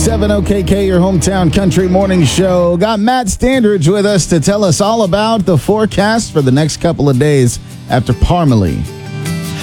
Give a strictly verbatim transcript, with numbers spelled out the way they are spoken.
seven O K K, your hometown country morning show. Got Matt Standridge with us to tell us all about the forecast for the next couple of days after Parmalee.